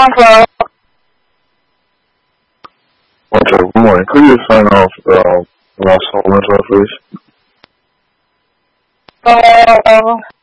Hello. Okay, good morning. Could you sign off Ross Holmes, please?